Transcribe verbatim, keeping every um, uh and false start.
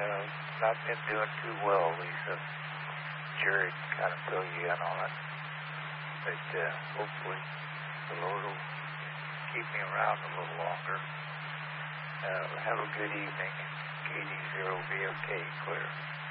Uh, not been doing too well, Lisa. Jerry kind of fill you in on it. But uh, hopefully the Lord will keep me around a little longer. Uh, have a good evening. K D zero V O K, clear.